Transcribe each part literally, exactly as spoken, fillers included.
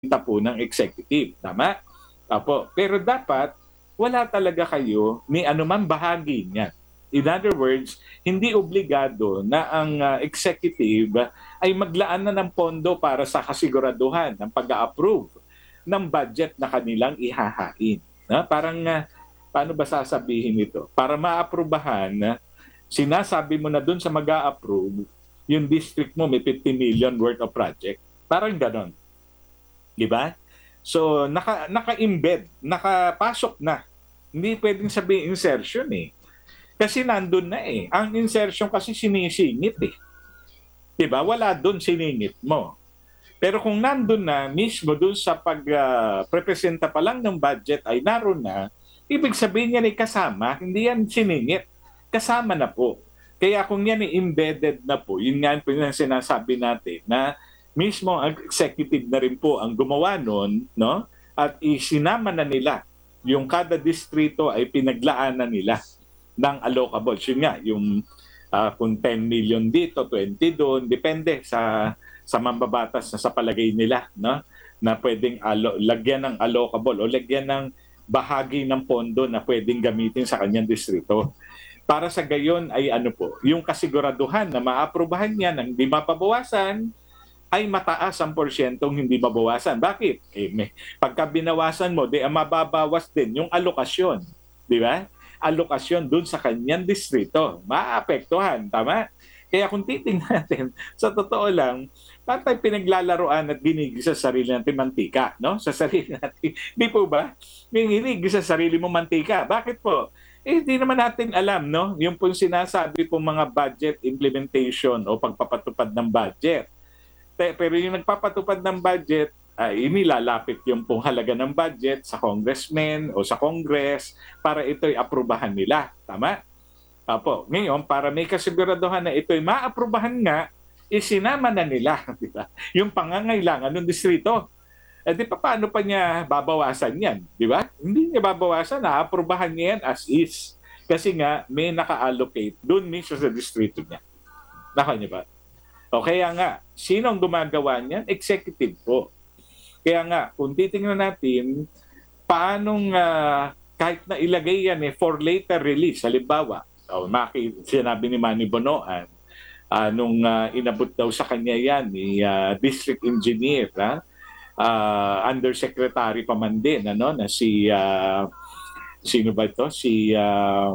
po ng executive, tama? Opo, pero dapat wala talaga kayo ni anumang bahagi niyan. In other words, hindi obligado na ang ah, executive ay maglaan na ng pondo para sa kasiguraduhan ng pag-approve ng budget na kanilang ihahain. Na parang ah, paano ba sasabihin ito? Para maaprubahan, ah, sinasabi mo na dun sa mag-a-approve, yung district mo may fifty million worth of project. Parang ganon. Di ba? So, naka, naka-embed, nakapasok na. Hindi pwedeng sabihin insertion eh. Kasi nandun na eh. Ang insertion kasi sinisingit eh. Di ba? Wala dun siningit mo. Pero kung nandun na, mismo dun sa pag-representa pa lang ng budget ay naroon na, ibig sabihin yan ay kasama, hindi yan siningit. Kasama na po. Kaya kung yan ay embedded na po, yun nga po yung sinasabi natin na mismo ang executive na rin po ang gumawa nun, no? At isinama na nila yung kada distrito ay pinaglaan na nila ng allocables. Yun nga, yung uh, kung ten million dito, twenty doon, depende sa sa mambabatas na sa palagay nila, no? Na pwedeng alo, lagyan ng allocable o lagyan ng bahagi ng pondo na pwedeng gamitin sa kanyang distrito. Para sa gayon ay ano po, yung kasiguraduhan na maaprubahan niya ng hindi mapabawasan ay mataas ang porsyentong hindi mabawasan. Bakit? Eh, may, pagka binawasan mo, di ang mababawas din yung alokasyon. Di ba? Alokasyon dun sa kanyang distrito. Maapektuhan. Tama? Kaya kung titingnan natin, sa totoo lang, patay pinaglalaroan at ginigisa sa sarili natin mantika. No? Sa sarili natin. Di po ba? May ginigisa sa sarili mo mantika. Bakit po? Eh, hindi naman natin alam, no? Yung pong sinasabi pong mga budget implementation o pagpapatupad ng budget. Pero yung nagpapatupad ng budget, ay inilalapit yung pong halaga ng budget sa congressmen o sa congress para ito'y aprubahan nila. Tama? Apo, ngayon, para may kasiguraduhan na ito'y maaprubahan nga, isinama na nila, di ba? Yung pangangailangan ng distrito. Eh di pa, paano pa niya babawasan yan? Di ba? Hindi niya babawasan, naaprubahan niya yan as is. Kasi nga, may naka-allocate doon mismo sa distrito niya. Naka niya ba? O kaya nga, sino ang gumagawa niyan? Executive po. Kaya nga, kung titingnan natin, paanong uh, kahit na ilagay yan eh, for later release, halimbawa, o, maki, sinabi ni Manny Bonoan, uh, nung uh, inabot daw sa kanya yan, ni uh, district engineer, ha? Uh, undersecretary pa man din, ano, na si, uh, sino ba ito? Si, uh,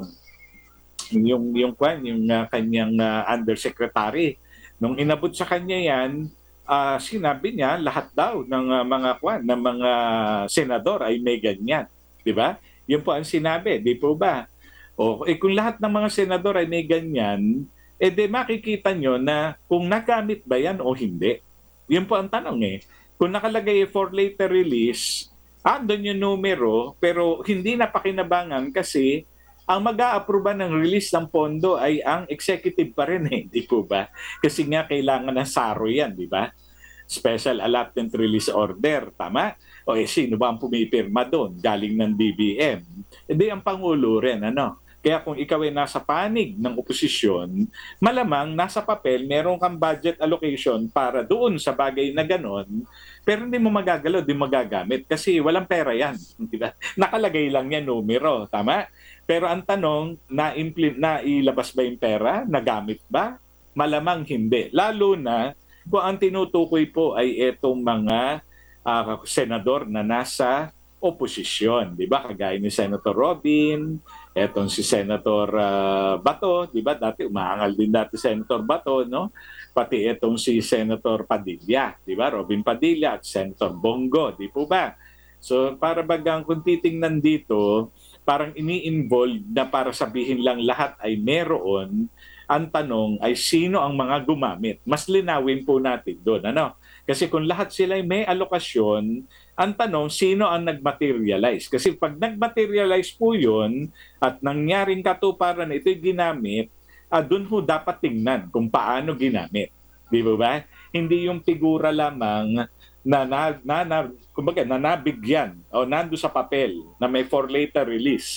yung, yung, yung, yung uh, kanyang uh, undersecretary. Nung inabot sa kanya yan, uh, sinabi niya lahat daw ng uh, mga kwan, ng mga senador ay may ganyan. Di ba? Yun po ang sinabi, di po ba? O, eh, kung lahat ng mga senador ay may ganyan, eh di makikita nyo na kung nagamit ba yan o hindi. Yun po ang tanong eh. Kung nakalagay for later release, andun yung numero, pero hindi napakinabangan kasi ang mag-a-aproba ng release ng pondo ay ang executive pa rin eh, di po ba? Kasi nga kailangan ng S A R O yan, di ba? Special Allotment Release Order, tama? O eh, sino ba ang pumipirma doon? Galing ng D B M. Hindi ang Pangulo rin, ano? Kaya kung ikaw ay nasa panig ng oposisyon, malamang nasa papel meron kang budget allocation para doon sa bagay na ganon, pero hindi mo magagalaw, hindi magagamit kasi walang pera yan. Diba? Nakalagay lang yan numero, tama? Pero ang tanong, na-implement, nailabas ba yung pera? Nagamit ba? Malamang hindi. Lalo na kung ang tinutukoy po ay itong mga uh, senador na nasa oposisyon, di ba? Kagaya ni Senator Robin, etong si Senator uh, Bato, di ba? Dati umaangal din dati Senator Bato, no? Pati etong si Senator Padilla, di ba? Robin Padilla at Senator Bongo, di po ba? So para bagang kung titingnan dito, parang ini-involve na para sabihin lang lahat ay meron, ang tanong ay sino ang mga gumamit. Mas linawin po natin doon, ano? Kasi kung lahat sila ay may alokasyon, ang tanong, sino ang nag-materialize? Kasi pag nag-materialize po yun at nangyaring katuparan ito'y ginamit, ah, dun ho dapat tingnan kung paano ginamit. Di ba ba? Hindi yung figura lamang na, na, na, na kumbaga, na nabigyan o nando sa papel na may for later release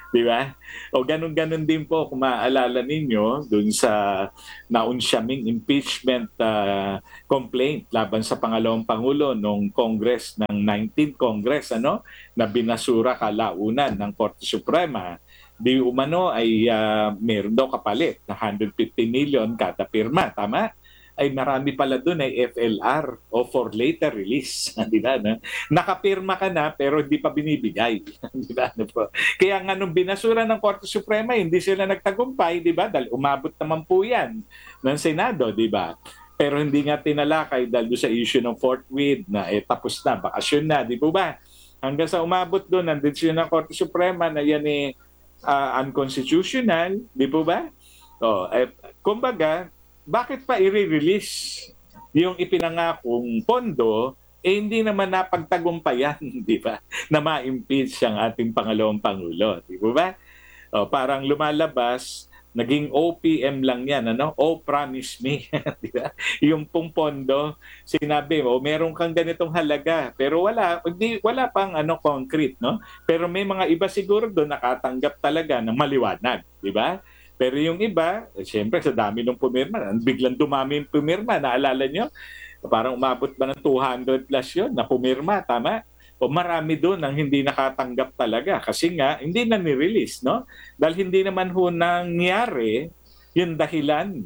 Di ba? O ganun-ganun din po kung maaalala ninyo dun sa naunsyaming impeachment uh, complaint laban sa pangalawang pangulo nung Congress ng nineteenth Congress, ano, na binasura kalaunan ng Korte Suprema. Di umano ay uh, meron daw kapalit na one hundred fifty million kada pirma, tama? Ay marami pala doon ay F L R o for later release. Di ba? No? Nakapirma ka na pero hindi pa binibigay. Di ba? No po? Kaya nga nung binasura ng Korte Suprema, hindi sila nagtagumpay, di ba? Dahil umabot naman po yan ng Senado, di ba? Pero hindi nga tinalakay dahil doon sa issue ng forthwith na eh, tapos na, bakasyon na, di po ba? Hanggang sa umabot doon, ang desisyon ng Korte Suprema na yan eh uh, unconstitutional, di po ba? O, eh, kumbaga, bakit pa i-release yung ipinangakong pondo eh hindi naman napagtagumpayan, di ba? Na ma-impeach ang ating pangalawang pangulo, di ba? O, parang lumalabas, naging O P M lang yan, ano? O promise me, di ba? Yung pong pondo, sinabi mo, oh, meron kang ganitong halaga, pero wala, hindi, wala pang ano concrete, no? Pero may mga iba siguro doon nakatanggap talaga ng maliwanag, di ba? Pero yung iba, eh, siyempre sa dami ng pumirma, biglang dumami yung pumirma, naalala nyo? Parang umabot ba ng two hundred plus yun na pumirma, tama? O marami doon ang hindi nakatanggap talaga kasi nga hindi na ni-release, no? Dahil hindi naman ho nangyari yung dahilan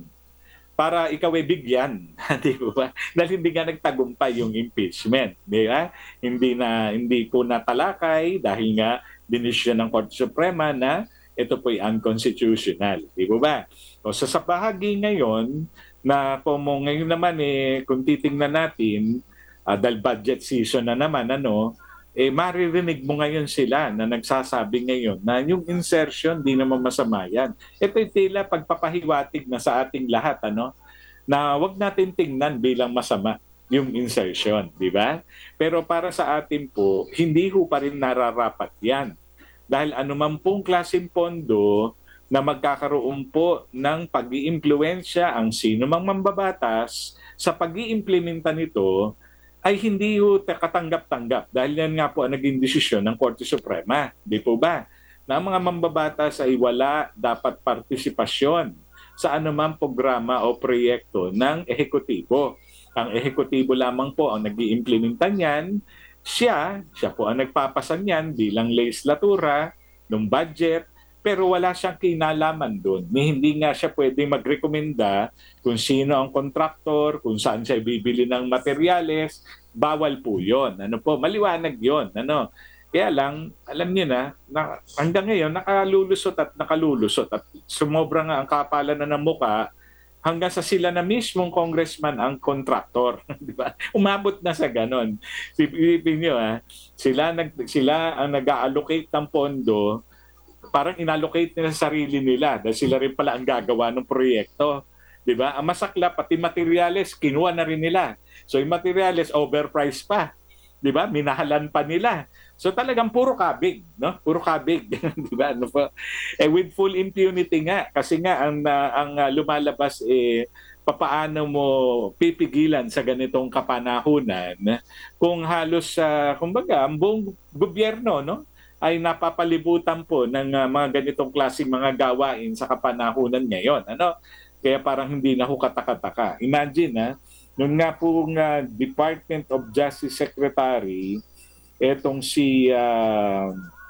para ikaw ay bigyan, di ba? Dahil hindi nga nagtagumpay yung impeachment, di ba? Hindi na hindi po natalakay dahil nga dinisyon ng Korte Suprema na ito po'y unconstitutional, di ba? O sa, sa bahagi ngayon na kung ngayon naman eh kung titingnan natin uh, dahil budget season na naman ano, eh maririnig mo ngayon sila na nagsasabi ngayon na yung insertion di naman masama yan. Ito'y tila pagpapahiwatig na sa ating lahat ano, na wag natin tingnan bilang masama yung insertion, di ba? Pero para sa atin po, hindi ho pa rin nararapat yan. Dahil anuman pong klaseng pondo na magkakaroon po ng pag-iimpluwensya ang sino mang mambabatas sa pag-iimplementa nito ay hindi ho katanggap-tanggap dahil yan nga po ang naging desisyon ng Korte Suprema. Di po ba? Na ang mga mambabatas ay wala dapat partisipasyon sa anumang programa o proyekto ng ehekutibo. Ang ehekutibo lamang po ang nag-iimplementa niyan. Siya, siya po ang nagpapasan niyan bilang legislatura ng budget, pero wala siyang kinalaman doon. Hindi nga siya pwede magrekomenda kung sino ang kontraktor, kung saan siya bibili ng materyales. Bawal po yon. Ano po, maliwanag yon. Ano? Kaya lang, alam niyo na, na hanggang ngayon, nakalulusot at nakalulusot. At sumobra nga ang kapalan na ng muka, hanggang sa sila na mismong congressman ang contractor, di ba? Umabot na sa ganon. Sipin niyo ah, sila nag sila ang nag-allocate ng pondo, parang inallocate nila sa sarili nila dahil sila rin pala ang gagawa ng proyekto. Di ba? Ang masakla, pati materials, kinuha na rin nila. So yung materials, overpriced pa. Di ba? Minahalan pa nila. So talagang puro kabig, no? Puro kabig, di ba? Ano po? Eh with full impunity nga kasi nga ang uh, ang uh, lumalabas eh papaano mo pipigilan sa ganitong kapanahunan kung halos uh, kumbaga ang buong gobyerno, no? Ay napapalibutan po ng uh, mga ganitong klaseng mga gawain sa kapanahunan ngayon, ano? Kaya parang hindi na ho katakataka. Imagine, ha, nung nga pong uh, Department of Justice Secretary, etong si uh,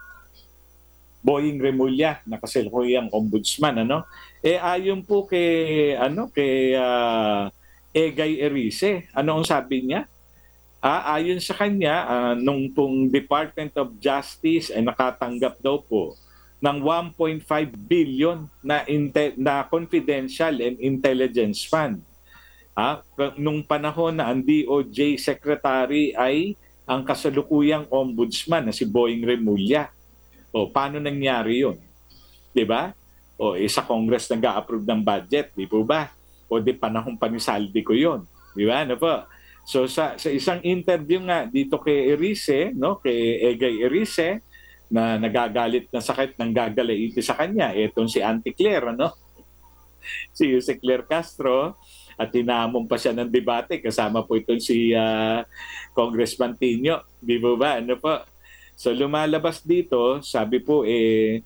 Boying Remulla, na kasalukuyang ombudsman, ano? Eh ayon po kay ano kay uh, Egay Erice, ano ang sabi niya? Ah, ayon sa kanya, uh, nung pong Department of Justice ay nakatanggap daw po ng one point five billion na inte- na confidential and intelligence fund. Ah, nung panahon na ang D O J Secretary ay ang kasalukuyang ombudsman na si Boying Remulla. O, paano nangyari yun? Diba? O, eh, sa Congress nag-a-approve ng budget, di po ba? O, di panahon pa ni Saldi ko yun. Diba? Ano po? So, sa, sa isang interview nga dito kay Erice, no? Kay Egay Erice, na nagagalit na sakit ng gagalaiti sa kanya, etong si Auntie Claire, ano? Si Jose Claire Castro, at tinamong pa siya ng debate kasama po itong si uh, Congressman Tino, di ba ba? Ano po? So lumalabas dito, sabi po eh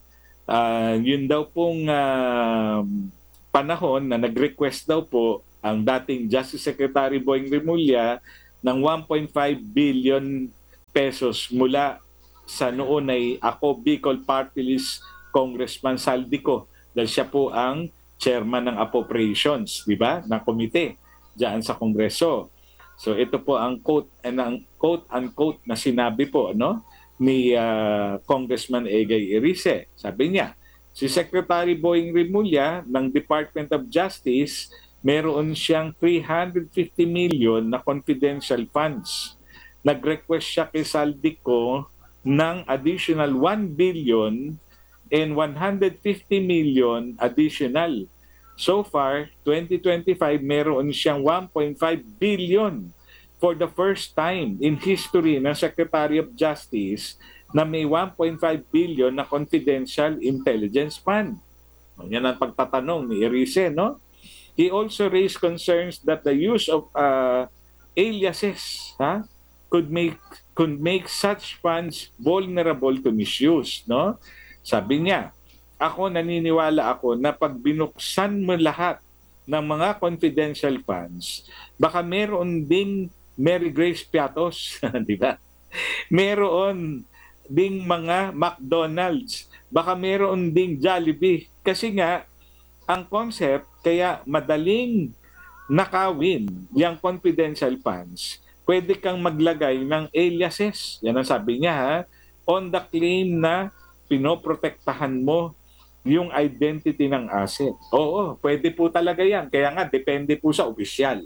Uh, yun daw pong uh, panahon na nag-request daw po ang dating Justice Secretary Boying Remulla ng one point five billion pesos mula sa noon ay ako Bicol Party List Congressman Saldico dahil siya po ang chairman ng appropriations, di ba, ng komite diyan sa Kongreso. So ito po ang quote and ang quote unquote na sinabi po no ni uh, Congressman Egay Erice. Sabi niya, si Secretary Boying Remulla ng Department of Justice, meron siyang three hundred fifty million na confidential funds. Nag-request siya kay Saldico ng additional one billion and one hundred fifty million additional. So far, twenty twenty-five, meron siyang one point five billion for the first time in history ng Secretary of Justice na may one point five billion na confidential intelligence fund. Yan ang pagtatanong ni Erice, no? He also raised concerns that the use of uh, aliases ha, could make could make such funds vulnerable to misuse, no? Sabi niya, ako naniniwala ako na pag binuksan mo lahat ng mga confidential funds, baka meron ding Mary Grace Piatos, di ba? Meron ding mga McDonald's, baka meron ding Jollibee. Kasi nga, ang concept, kaya madaling nakawin yung confidential funds, pwede kang maglagay ng aliases. Yan ang sabi niya, ha? On the claim na pinoprotektahan mo yung identity ng asset. Oo, pwede po talaga yan. Kaya nga, depende po sa opisyal.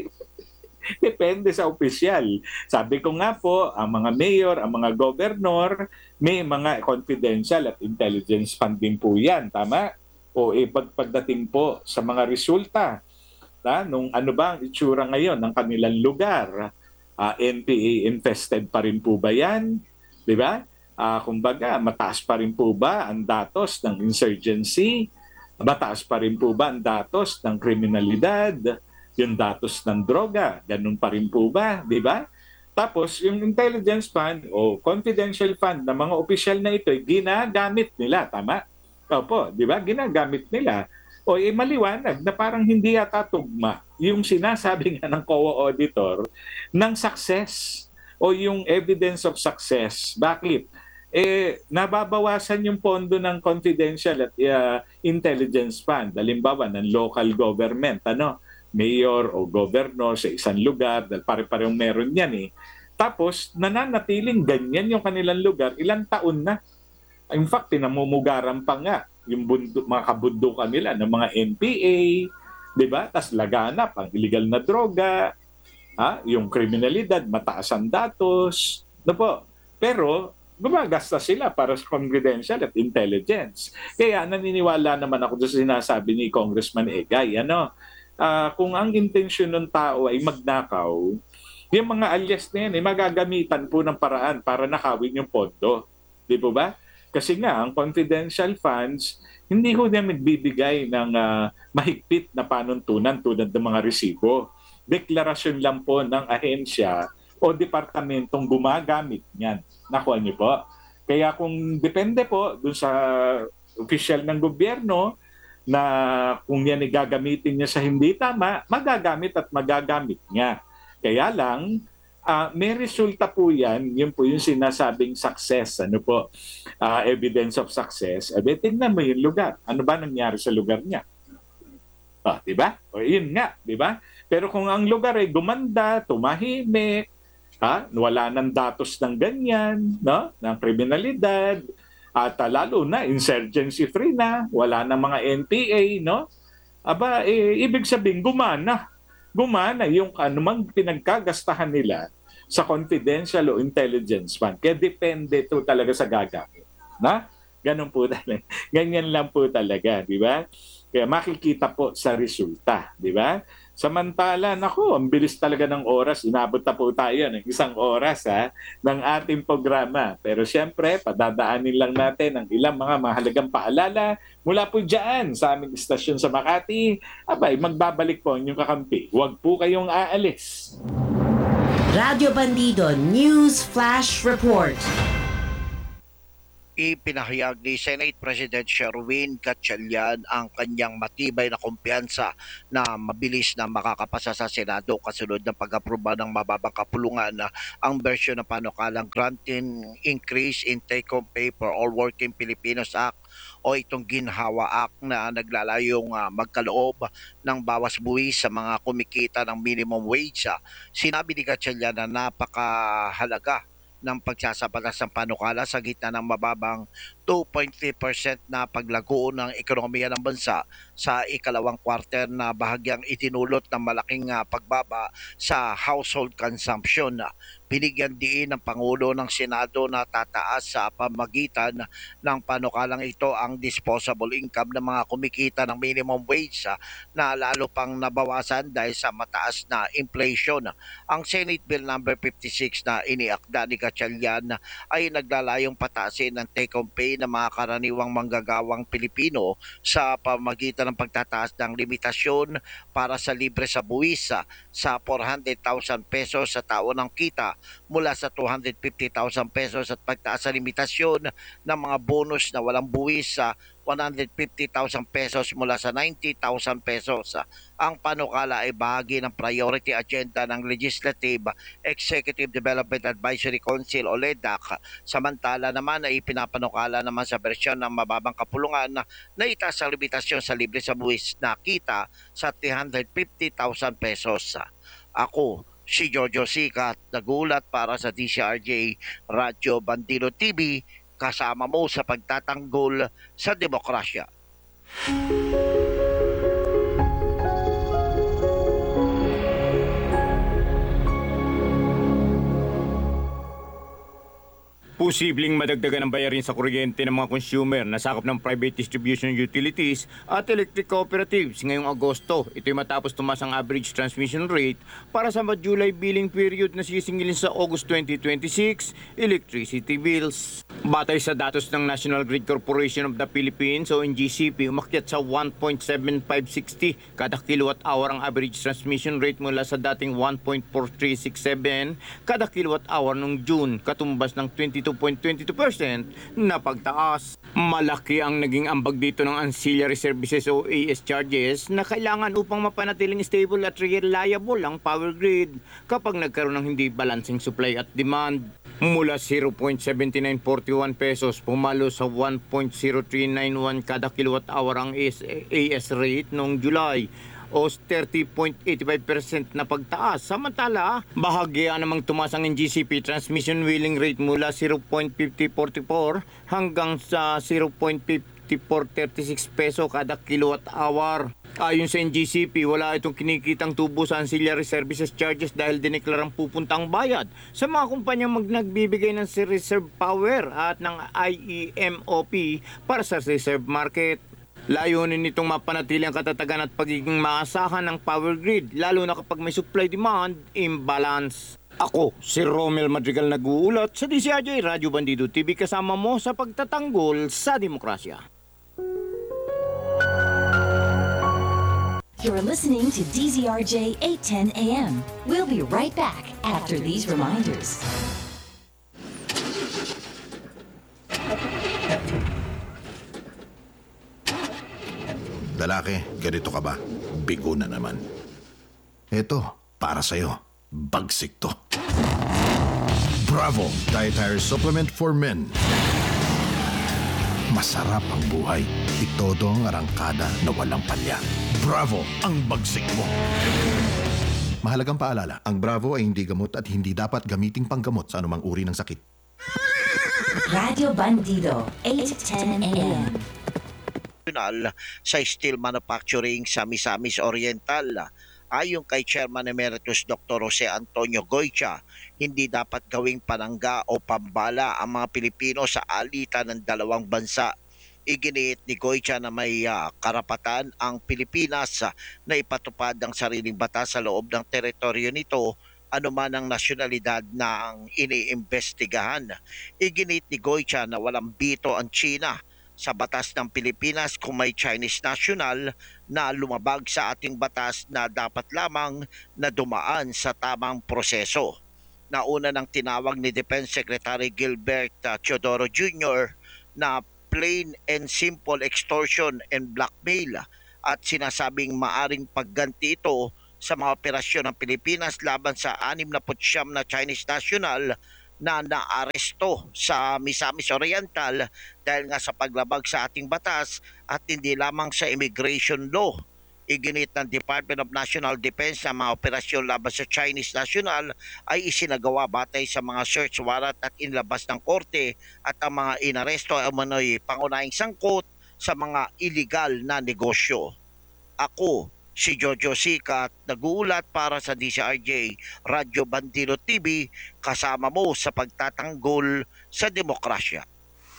Depende sa opisyal. Sabi ko nga po, ang mga mayor, ang mga gobernador, may mga confidential at intelligence funding po yan. Tama? O eh, pag, pagdating po sa mga resulta, ta, nung ano ba ang itsura ngayon ng kanilang lugar, uh, N P A infested pa rin po ba yan? Di ba? Uh, kumbaga, mataas pa rin po ba ang datos ng insurgency? Mataas pa rin po ba ang datos ng kriminalidad? Yung datos ng droga, ganun pa rin po ba, di ba? Tapos, yung intelligence fund o confidential fund ng mga opisyal na ito, ginagamit nila, tama? Opo, di ba? Ginagamit nila. O eh, maliwanag na parang hindi yata tugma yung sinasabi nga ng C O A auditor ng success o yung evidence of success. Bakit? Eh, nababawasan yung pondo ng confidential at uh, intelligence fund. Halimbawa, ng local government, ano? Mayor o governor sa isang lugar, dahil pare-parehong meron yan eh. Tapos, nananatiling ganyan yung kanilang lugar, ilang taon na. In fact, pinamumugaran pa nga yung bundok, mga kabundukan nila ng mga N P A, di ba? Tapos laganap ang illegal na droga, ha? Yung kriminalidad, mataas ang datos. No po? Pero, gumagasta sila para sa confidential at intelligence. Kaya naniniwala naman ako doon sa sinasabi ni Congressman Egay, ano? Uh, kung ang intensyon ng tao ay magnakaw, yung mga alias na yan ay magagamitan po ng paraan para nakawin yung pondo. Di po ba? Kasi nga, ang confidential funds, hindi ho na nagbibigay ng uh, mahigpit na panuntunan tulad ng mga resibo. Deklarasyon lang po ng ahensya o departamentong gumagamit niyan. Nakuha niyo po. Kaya kung depende po dun sa opisyal ng gobyerno, na kung yan ay gagamitin niya sa hindi tama, magagamit at magagamit niya. Kaya lang, uh, may resulta po yan, yun po yung sinasabing success, ano po, uh, evidence of success. E, tingnan mo yung lugar. Ano ba nangyari sa lugar niya? Oh, di ba? O yun nga, di ba? Pero kung ang lugar ay gumanda, tumahimik, ha? Wala ng datos ng ganyan, no? Ng kriminalidad, at uh, lalo na insurgency free na, wala na mga N P A, no? Aba, eh, ibig sabihin gumana. Gumana yung anumang pinagkagastahan nila sa confidential o intelligence fund. Kaya depende to talaga sa gagamit. Na? Ganun po talaga. Ganyan lang po talaga, di ba? Kaya makikita po sa resulta, di ba? Samantala, naku, ang bilis talaga ng oras. Inabot na po tayo ng isang oras ha, ng ating programa. Pero siyempre, padadaanin lang natin ang ilang mga mahalagang paalala mula po dyan sa aming istasyon sa Makati. Abay, magbabalik po ang inyong kakampi. Huwag po kayong aalis. Radyo Bandido News Flash Report. Ipinahayag ni Senate President Sherwin Gatchalian ang kanyang matibay na kumpiyansa na mabilis na makakapasa sa Senado kasunod ng pag-aproba ng mababang kapulungan na ang bersyon ng panukalang Granting Increase in Take-Home Pay for All Working Filipinos Act o itong Ginhawa Act na naglalayong uh, magkaloob ng bawas buwis sa mga kumikita ng minimum wage. Sinabi ni Gatchalian na napakahalaga ng pagsasabatas ng panukala sa gitna ng mababang two point three percent na paglago ng ekonomiya ng bansa sa ikalawang quarter na bahagyang itinulot ng malaking uh, pagbaba sa household consumption. Binigyan din ng Pangulo ng Senado na tataas sa pamagitan ng panukalang ito ang disposable income ng mga kumikita ng minimum wage na lalo pang nabawasan dahil sa mataas na inflation. Ang Senate Bill number fifty-six na iniakda ni Gatchalian ay naglalayong pataasin ng take-home pay ng mga karaniwang manggagawang Pilipino sa pamagitan ng pagtataas ng limitasyon para sa libre sa buwis sa four hundred thousand pesos sa taon ng kita mula sa two hundred fifty thousand pesos at pagtaas sa limitasyon ng mga bonus na walang buwis sa one hundred fifty thousand pesos mula sa ninety thousand pesos. Ang panukala ay bahagi ng priority agenda ng Legislative Executive Development Advisory Council o L E D A C. Samantala naman ay ipinapanukala naman sa bersyon ng mababang kapulungan na itaas ang limitasyon sa libre sa buwis na kita sa three hundred fifty thousand pesos. Ako, si Jojo Sikat, nagulat para sa D C R J Radyo Bandido T V, kasama mo sa pagtatanggol sa demokrasya. Posibleng madagdagan ang bayarin sa kuryente ng mga consumer na sakop ng private distribution utilities at electric cooperatives ngayong Agosto. Ito'y matapos tumaas ang average transmission rate para sa July billing period na sisingilin sa August twenty twenty-six electricity bills. Batay sa datos ng National Grid Corporation of the Philippines o N G C P, umakyat sa one point seven five six zero kada kilowatt hour ang average transmission rate mula sa dating one point four three six seven kada kilowatt hour noong June, katumbas ng twenty-two point two two percent na pagtaas. Malaki ang naging ambag dito ng ancillary services o A S charges na kailangan upang mapanatiling stable at reliable ang power grid kapag nagkaroon ng hindi balancing supply at demand. Mula zero point seven nine four one pesos pumalo sa one point zero three nine one kada kilowatt hour ang A S rate noong July o thirty point eight five percent na pagtaas. Samantala, bahagya namang tumaas ang N G C P transmission wheeling rate mula zero point five zero four four hanggang sa zero point five four three six peso kada kilowatt hour. Ayon sa N G C P, wala itong kinikitang tubo sa ancillary services charges dahil dineklarang pupuntang bayad sa mga kumpanyang mag nagbibigay ng reserve power at ng I E M O P para sa reserve market. Layunin nitong mapanatili ang katatagan at pagiging maasahan ng power grid, lalo na kapag may supply-demand imbalance. Ako, si Romel Madrigal nag-uulat sa D C R J Radyo Bandido T V, kasama mo sa pagtatanggol sa demokrasya. You're listening to D Z R J eight ten A M. We'll be right back after these reminders. Lalaki, ganito ka ba? Bigo na naman. Eto, para sa'yo. Bagsik to. Bravo! Dietary Supplement for Men. Masarap ang buhay. Itodo ang arangkada na walang palya. Bravo! Ang bagsik mo. Mahalagang paalala, ang Bravo ay hindi gamot at hindi dapat gamiting panggamot sa anumang uri ng sakit. Radio Bandido, eight ten A M. Sa steel manufacturing sa Misamis Oriental. Ayon kay Chairman Emeritus Doctor Jose Antonio Goycha, hindi dapat gawing panangga o pambala ang mga Pilipino sa alitan ng dalawang bansa. Iginiit ni Goycha na may uh, karapatan ang Pilipinas uh, na ipatupad ang sariling batas sa loob ng teritoryo nito, anuman ang nasyonalidad na ang iniimbestigahan. Iginiit ni Goycha na walang bito ang China sa batas ng Pilipinas kung may Chinese national na lumabag sa ating batas na dapat lamang na dumaan sa tamang proseso. Nauna nang tinawag ni Defense Secretary Gilbert uh, Teodoro Junior na plain and simple extortion and blackmail at sinasabing maaring pagganti ito sa mga operasyon ng Pilipinas laban sa anim na putsyam na Chinese national na naaresto sa Misamis Oriental dahil nga sa paglabag sa ating batas at hindi lamang sa immigration law. Iginit ng Department of National Defense na mga operasyon laban sa Chinese national ay isinagawa batay sa mga search warrant at inlabas ng korte at ang mga inaresto ay umano'y pangunahing sangkot sa mga illegal na negosyo. Ako, si Jojo Sikat, nag-uulat para sa D C R J Radyo Bandido T V, kasama mo sa pagtatanggol sa demokrasya.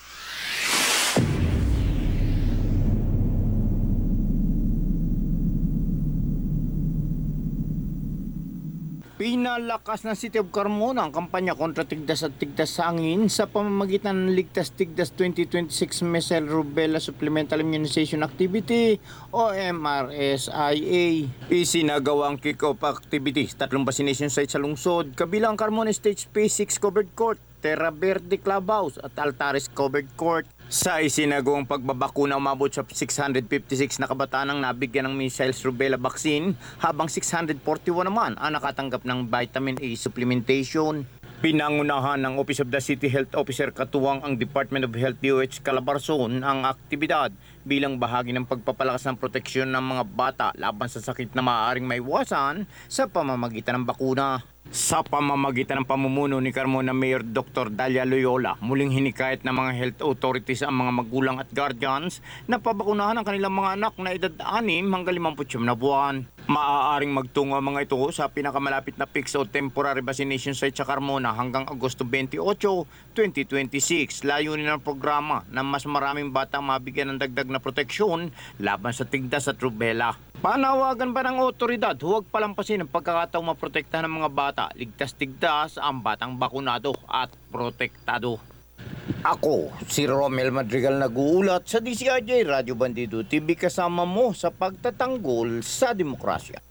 Pinalakas ng City of Carmona ang kampanya kontra tigdas at tigdas sa angin sa pamamagitan ng Ligtas Tigdas twenty twenty-six Measles Rubella Supplemental Immunization Activity o M R S I A. Isinagawa ang kick-off activity sa tatlong vaccination sites sa lungsod, kabilang Carmona Stage Phase six Covered Court, Terra Verde Clubhouse at Altares Covered Court. Sa isinagawang pagbabakuna, umabot sa six hundred fifty-six na kabataan ang nabigyan ng measles rubella vaccine, habang six hundred forty-one naman ang nakatanggap ng vitamin A supplementation. Pinangunahan ng Office of the City Health Officer katuwang ang Department of Health D O H Calabarzon ang aktibidad bilang bahagi ng pagpapalakas ng proteksyon ng mga bata laban sa sakit na maaaring maiwasan sa pamamagitan ng bakuna. Sa pamamagitan ng pamumuno ni Carmona Mayor Doctor Dalia Loyola, muling hinikayat ng mga health authorities ang mga magulang at guardians na pabakunahan ang kanilang mga anak na edad anim hanggang limamputsiyam na buwan. Maaaring magtungo ang mga ito sa pinakamalapit na fixed o temporary vaccination site sa Carmona hanggang Agosto twenty-eight, twenty twenty-six. Layunin ng programa na mas maraming bata mabigyan ng dagdag na proteksyon laban sa tigdas at rubella. Panawagan ba ng otoridad, huwag palampasin ang pagkakataong maprotektahan ng mga bata. Ligtas-tigdas ang batang bakunado at protektado. Ako, si Romel Madrigal, nag-uulat sa D C R J Radio Bandido T V, kasama mo sa pagtatanggol sa demokrasya.